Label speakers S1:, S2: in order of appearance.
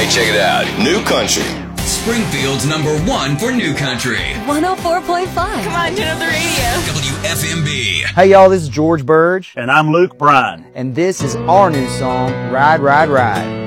S1: Hey, check it out. New Country.
S2: Springfield's #1 for New Country.
S3: 104.5.
S4: Come on, turn up the radio.
S2: WFMB.
S5: Hey y'all, this is George Burge.
S6: And I'm Luke Bryan.
S5: And this is our new song, Ride, Ride, Ride.